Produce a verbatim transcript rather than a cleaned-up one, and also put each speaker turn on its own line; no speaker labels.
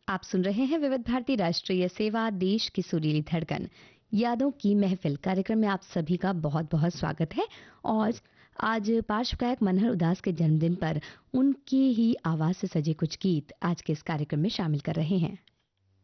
आप सुन रहे हैं विविध भारती राष्ट्रीय सेवा, देश की सुरीली धड़कन, यादों की महफिल। कार्यक्रम में आप सभी का बहुत बहुत स्वागत है। और आज पार्श्व गायक मनहर उदास के जन्मदिन पर उनकी ही आवाज से सजे कुछ गीत आज के इस कार्यक्रम में शामिल कर रहे हैं।